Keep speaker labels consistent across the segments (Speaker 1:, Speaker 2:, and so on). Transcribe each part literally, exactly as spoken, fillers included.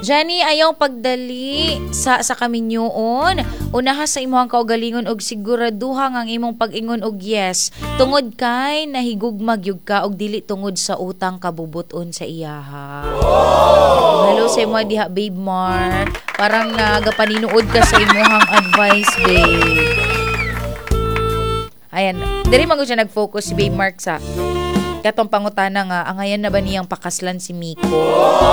Speaker 1: Jenny, ayaw pagdali sa sa kaminyoon. Unaha sa imong kaugalingon og siguraduha nga ang imong pag-ingon og yes. Tungod kay nahigugmag yug ka og dili tungod sa utang kabubuton sa iyaha. Hello sa imo diha, Babe Mar. Parang uh, gapaninuod ka sa imong advice, babe. Ayan, diri man gud siya nag-focus si Babe Mark sa katong pangutana nga, ang ngayon na ba niyang pakaslan si Miko?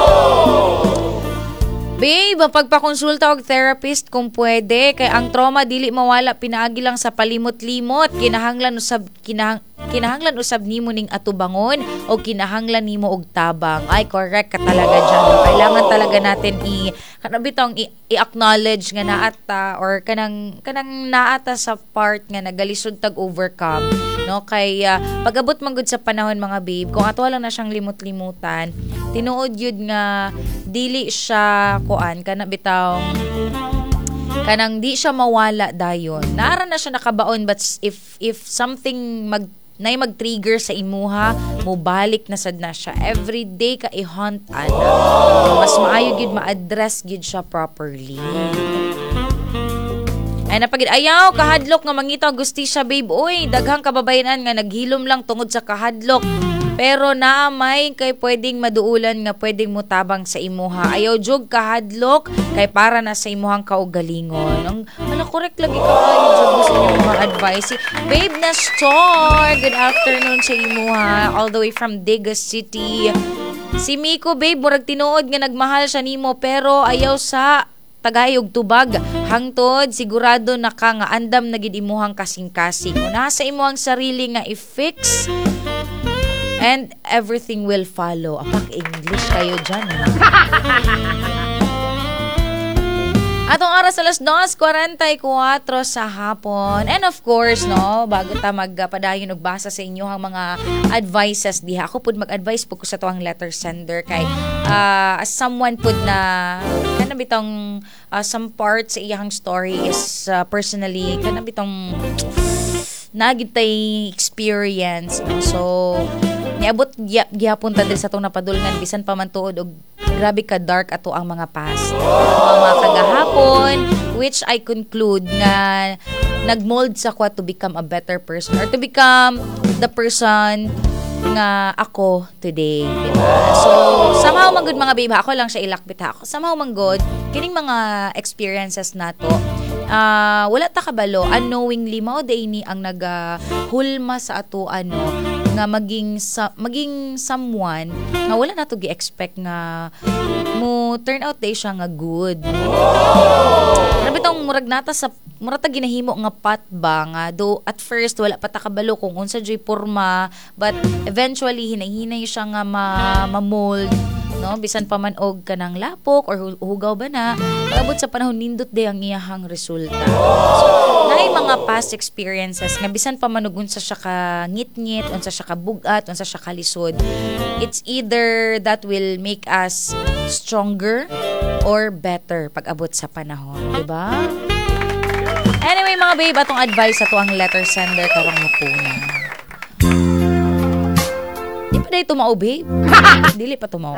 Speaker 1: Babe, pagpakonsulta og therapist kung pwede, kay ang trauma dili mawala pinaagi lang sa palimot-limot. Kinahanglan usab kinahang kinahanglan usab nimo ning atubangon o kinahanglan nimo og tabang. Ay, correct ka talaga dyan. Kailangan talaga natin i kanabitong i- i-acknowledge nga naata or kanang kanang naata sa part nga nagalisod tag overcome, no? Kay uh, pag-abot man gud sa panahon, mga babe, kung ato lang na siyang limot-limutan, tinuod yun nga dili siya kuan kana bitawng kanang di siya mawala dayon. Naara na siya nakabaon, but if if something mag nay mag-trigger sa imuha, mubalik na sad na siya. Every day ka i-hunt ana. Mas maayo gid ma-address gid siya properly. Ay napagid ayaw kahadlok nga mangita gustisya, babe. Uy, daghang kababayanan nga naghilom lang tungod sa kahadlok. Pero naamay kay pwedeng maduulan nga pwedeng mutabang sa imuha. Ayaw jog kahadlok kay para na sa imuhang kaugalingon. Ang ala correct lagi ka kayo jog sa inyong mga advice. Babe na store. Good afternoon sa imuha. All the way from Diga City. Si Miko, babe, murag tinuod nga nagmahal siya nimo pero ayaw sa tagayog tubag. Hangtod sigurado na ka nga andam na gid imuhang kasing-kasing. Una sa imuhang sarili nga i-fix and everything will follow. Apak English kayo dyan. Atong oras alas dos forty-four sa hapon. And of course, no, bago ta magpadayon og basa sa inyo ang mga advices diha. Ako pud mag-advise pud ko sa tuang letter sender kay uh, as someone pud na kana bitong uh, some parts sa iyang story is uh, personally kana bitong nagitay experience, no? So niabot gyapon ta diri sa tong napadulngan bisan pa man tuod og grabe ka dark ato ang mga past. Ang mga kagahapon, which I conclude nga nagmold sa kwa to become a better person or to become the person nga ako today, diba? So, somehow man good, mga babe, ako lang siya ilakbit ha. Somehow man good, kining mga experiences nato, uh, wala ta kabalo, unknowingly, mao day ni ang nagahulma sa ato, ano, nga maging sa, maging someone nga wala na to gi-expect nga mo turn out day siya nga good. Ano bitong murag nata sa murag ta ginahimo nga pat ba nga do at first wala pa ta kabalo kung unsa joy porma, but eventually hinay-hinay siya nga ma- ma-mold, no, bisan pa man og kanang lapok or hugaw ba na abot sa panahon nindot day ang iyahang resulta. So, naay mga past experiences nga bisan pa man og unsa siya ka ngit-ngit, unsa siya ka bugat, unsa siya ka lisod, it's either that will make us stronger or better pag abot sa panahon, di ba? Anyway, mga babe, atong advice ato ang letter sender karong hapuna. Di pa day tumao, babe? Dili pa tumao.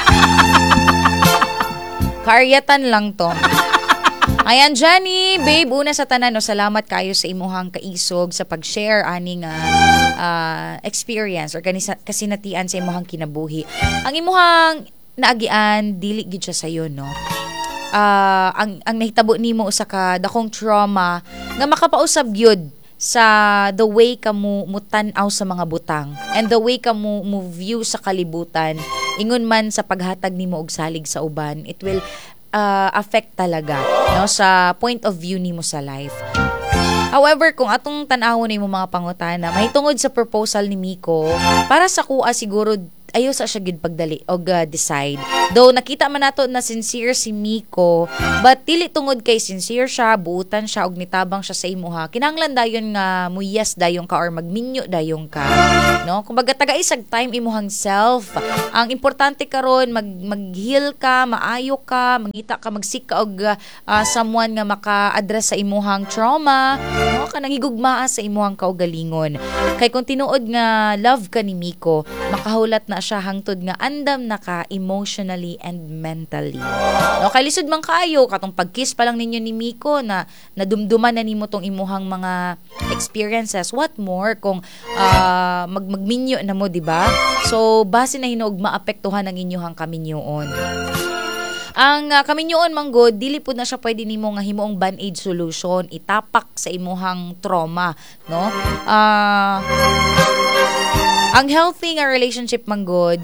Speaker 1: Karyatan lang to. Ayan, Johnny, babe, una sa tanan, no, salamat kayo sa imuhang kaisog sa pag-share aning uh, uh, experience or kanisa, kasinatian sa imuhang kinabuhi. Ang imuhang naagian, dili gid siya sayo, no? Uh, ang ang nahitabo nimo usa ka dakong trauma nga makapausab gyud sa the way ka mo mutan-aw sa mga butang and the way ka mo, mo view sa kalibutan, ingon man sa paghatag nimo og salig sa uban, it will uh, affect talaga, no, sa point of view nimo sa life. However, kung atong tan-awon nimo mga pangutana, mahitungod sa proposal ni Miko, para sa kuha siguro ayaw sa siya gid pagdali og uh, decide. Though nakita man nato na sincere si Miko, but dili tungod kay sincere siya, buutan siya og nitabang siya sa imuha, kinahanglan dayon nga muyas dayon ka or magminyo dayon ka, no? Kumbaga taga-isag time imuhang self. Ang importante karon mag mag-heal ka, maayo ka, mangita ka, magsik ka og uh, someone nga maka-address sa imuhang trauma, no? Kanang higugmaa sa imuhang kaugalingon. Kay kung tinuod nga love ka ni Miko, makahulat na siya hangtod nga andam na ka emotionally and mentally. No, kay lisod man kaayo katong pagkiss pa lang ninyo ni Miko na nadumduman na nimo tong imuhang mga experiences. What more kung uh, mag magminyo na mo, di ba? So base na hinog maapektuhan ang inyong kaminyoon. Ang uh, kaminyoon manggod, dili pud na siya pwede nimo nga himuong band-aid solution, itapak sa imuhang trauma, no? Uh, ang healthy nga relationship manggod,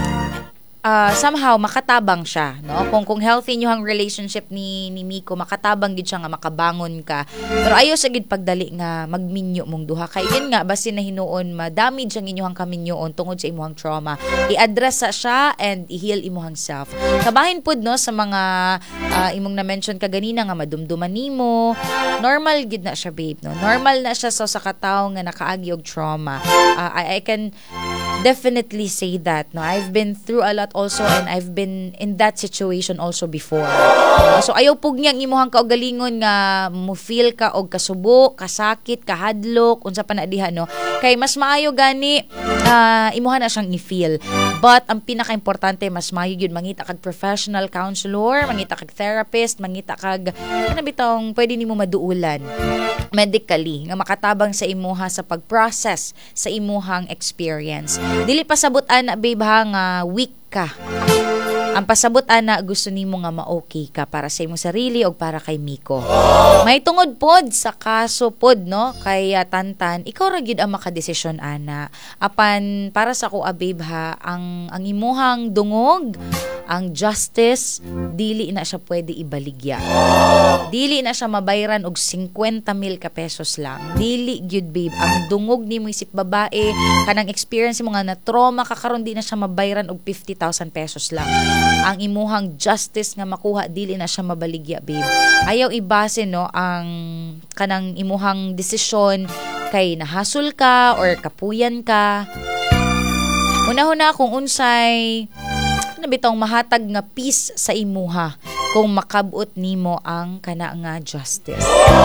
Speaker 1: uh, somehow makatabang siya, no? Kung kung healthy niyo ang relationship ni ni Miko, makatabang gid siya nga makabangon ka. Pero ayo sa gid pagdali nga magminyo mong duha kay yun nga basin na hinuon ma-damage ang inyong kaminyoon tungod sa imuhang trauma. I-address sa siya and i-heal imuhang self. Kabahin pud no sa mga uh, imong na mention kaganina nga madumduman nimo. Normal gid na siya, babe, no? Normal na siya so, sa katawo nga nakaagi og trauma. Uh, I, I can definitely say that, no? I've been through a lot also and I've been in that situation also before. Uh, so ayaw pug niyang imuhang kaugalingon nga mo feel ka og kasubo, kasakit, kahadlok, unsa pa na diha, no? Kay mas maayo gani uh, imuha na siyang i-feel. But ang pinaka-importante mas maayo gyud mangita kag professional counselor, mangita kag therapist, mangita kag ano bitong pwede nimo maduulan medically nga makatabang sa imuha sa pag-process sa imuhang experience. Dili pasabot ana, babe, ha, nga weak ka. Ang pasabot ana gusto nimo nga ma-okay ka para sa imong sarili o para kay Miko. May tungod pod sa kaso pod, no, kay uh, Tantan, ikaw ra gyud ang makadesisyon ana. Apan para sa ko, babe, ha, ang ang imuhang dungog, ang justice, dili na siya pwede ibaligya. Dili na siya mabayran og fifty mil ka pesos lang. Dili gyud, babe, ang dungog nimo isip babae, kanang experience mo nga na trauma ka karon, di na siya mabayran og fifty thousand pesos lang. Ang imuhang justice nga makuha, dili na siya mabaligya, babe. Ayaw ibase, no, ang kanang imuhang desisyon kay nahasol ka or kapuyan ka. Una-una kung unsay ano bitong mahatag nga peace sa imuha kung makabot nimo ang kana nga justice.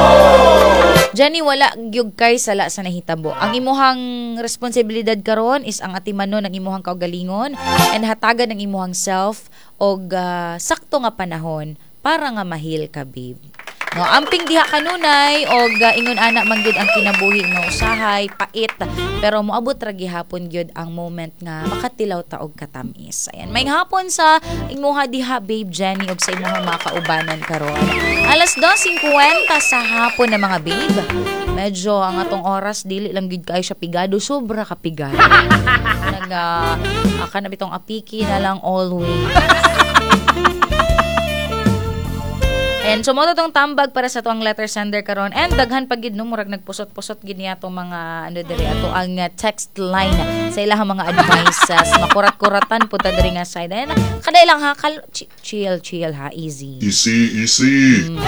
Speaker 1: Jani wala gyud kay sala sa nahitabo. Ang imuhang responsibilidad karon is ang atimanon ng imuhang kaugalingon and hatagan ng imuhang self og uh, sakto nga panahon para nga mahil ka, babe. No, amping diha kanunay og uh, ingon ana man gyud ang kinabuhi no usahay, pait, pero moabot ra gihapon gyud ang moment nga makatilaw ta og katamis. Ayan, may hapon sa imuha diha, babe Jenny, og sa imuhang mga kaubanan karon. Alas dos fifty sa hapon na, mga babe. Medyo ang atong oras dili lang gyud kay siya pigado, sobra ka pigado. Nag uh, aka na bitong apiki na lang always. And so mo tong tambag para sa tuang letter sender karon, and daghan pag gid no murag nagpusot-pusot gid niya tong mga ano diri ato ang uh, text line sa ilahang mga advices, makurat-kuratan po ta diri nga side. And kada ilang ha kal- ch- chill chill ha, easy.
Speaker 2: Easy easy.
Speaker 1: Mm.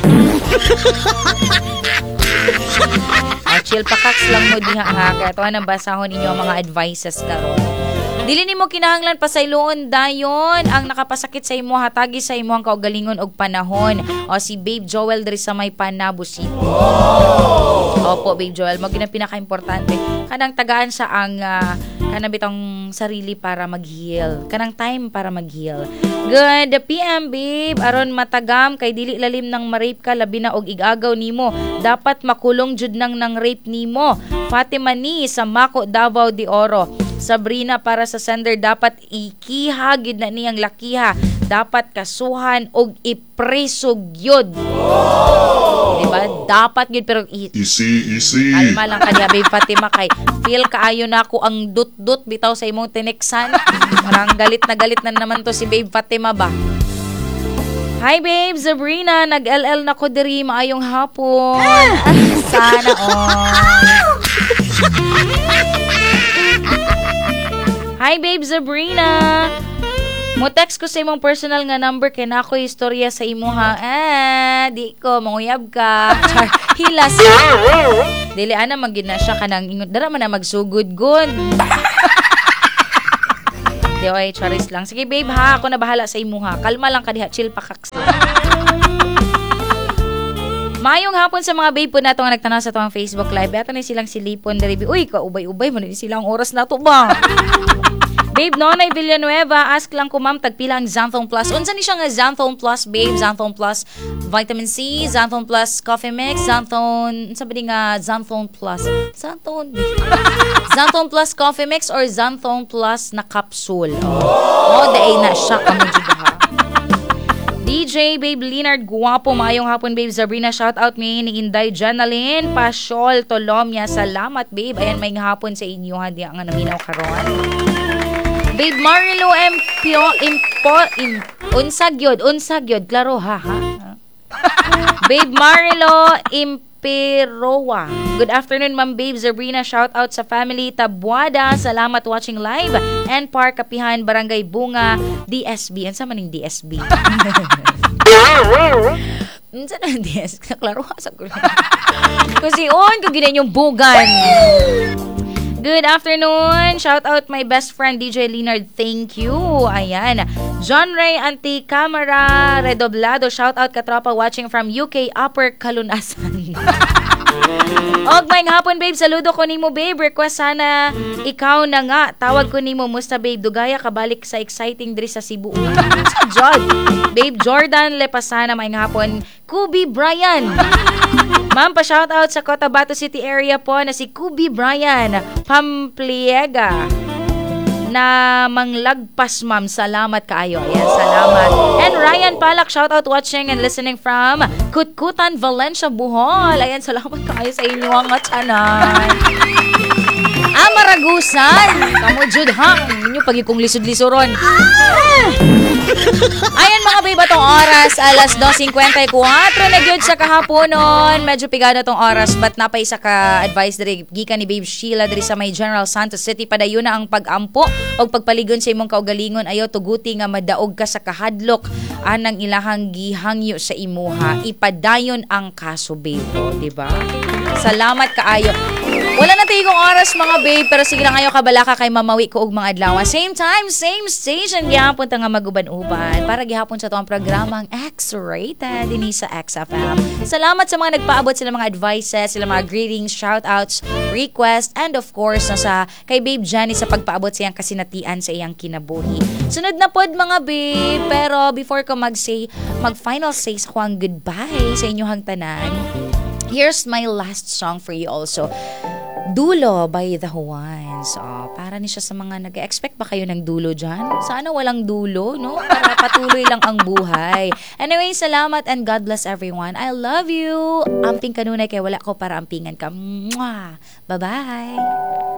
Speaker 1: ah, chill pa kaks lang mo diha ha, kaya tuwa nang basahon inyo ang mga advices karon. Dili nimo kinahanglan pasayloon dayon ang nakapasakit sa imo, hatagi sa imo ang kaugalingon og panahon. O si Babe Joel diri sa may Panabo City. Opo, Babe Joel, mo gina pinaka-importante kanang tagaan sa ang uh, kanang bitong sarili para mag-heal. Kanang time para mag-heal. Good P M, babe. Aron matagam kay dili lalim nang ma-rape ka labi na og igagaw nimo. Dapat makulong jud nang nang rape nimo. Fatima ni sa Mako, Davao de Oro. Sabrina para sa sender, dapat ikiha gid na niyang lakiha, dapat kasuhan og ipreso gyud. Diba? Dapat gyud, pero i-
Speaker 2: Easy easy.
Speaker 1: kalma lang kanya, babe Fatima, kay feel kaayo na ako ang dut-dut bitaw sa imong tineksan. Parang galit na galit na naman to si babe Fatima ba. Hi babe, Sabrina, nag-L L na ko diri, maayong hapon. Sana all. Hi babe Sabrina. Mo text ko sa imong personal nga number kay na ako istorya sa imo ha. Ah, di ko manguyab ka. Char, hilas. Dili ana magid na siya kanang ingon dara man na magsugod good. Di oy, charis lang. Sige babe ha, ako na bahala sa imo ha. Kalma lang ka diha, chill pa kaks. Mayong hapon sa mga babe po nato nga nagtanaw sa tuwang Facebook Live. Ato na silang silipon diri. Uy, kaubay-ubay mo na silang oras na to ba? Babe, Nonay Villanueva, ask lang ko ma'am, tagpila ang Xanthone Plus. Unsa ni siya nga Xanthone Plus, babe? Xanthone Plus Vitamin C, Xanthone Plus Coffee Mix, Xanthone, sabi di nga Xanthone Plus. Xanthone, Xanthone Plus Coffee Mix or Xanthone Plus na capsule? Oh, daay na siya kamo jud ha. D J, babe, Leonard, guwapo, maayong hapon, babe, Sabrina, shout out me, ni Inday, Janalyn, Pasyol, Tolomia, salamat, babe, ayan, may hapon sa inyo, ha, di nga naminaw karon. Babe, Marilo, Empio, Impo, Im, unsag yod, unsag yod, klaro, ha, ha, babe, Marilo, Imperoa, good afternoon, ma'am, babe, Sabrina, shout out sa family, Tabuada, salamat watching live, and Park, Kapihan, Barangay Bunga, D S B, ano sa maning D S B? Minsan ang D S B, klaro ka sa gulo. Kasi on, kung ginayon yung bugan. Good afternoon. Shout out my best friend D J Leonard. Thank you. Ayan. John Ray Anti-Camera Redoblado. Shout out katropa watching from U K Upper Kalunasan. Og may hapon, babe, saludo ko nimo, babe. Request sana ikaw na nga. Tawag ko nimo, musta, babe, dugaya kabalik sa exciting diri sa Cebu. Sa Jod. Babe Jordan Lepasana, may hapon. Kubi Brian. Ma'am, pa-shoutout sa Cotabato City area po na si Kubi Brian Pampliega na manglagpas, ma'am. Salamat kaayo. Ayan, salamat. And Ryan Palak, shoutout watching and listening from Kutkutan, Valencia, Bohol. Ayan, salamat kaayo sa inyo ang atsanan. Ah, maragusan. Kamu jud ha. Inyo pagi kong lisod-lisoron. Ayan mga babe, atong oras alas dos fifty-four na gyud sa kahaponon. Medyo pigada tong oras but napay sa ka advice diri gikan ni Babe Sheila diri sa may General Santos City. Padayon na ang pag-ampo og pagpaligon sa imong kaugalingon. Ayaw tuguti nga madaog ka sa kahadlok anang ilahang gihangyo sa imuha. Ipadayon ang kaso, babe, o, diba? Salamat kaayo. Wala na tigong oras mga babe, pero sige lang kayo kabalaka kay mamawi ko og mga adlaw. Same time, same station, gihapon ta nga maguban-uban para gihapon sa tuwang programang X-Rated dinhi sa X F M. Salamat sa mga nagpaabot sila mga advices, sila mga greetings, shoutouts, request, and of course na sa kay Babe Jenny sa pagpaabot sa iyang kasinatian sa iyang kinabuhi. Sunod na pod mga babe, pero before ko mag-say, mag-final say sa kuang goodbye sa inyong tanan, here's my last song for you also. Dulo by The Hawaiians. Oh, para ni siya sa mga nag-expect ba kayo ng dulo dyan? Sana walang dulo, no? Para patuloy lang ang buhay. Anyway, salamat and God bless everyone. I love you. Amping kanunay kay wala ko para ampingan ka. Mwah! Bye-bye!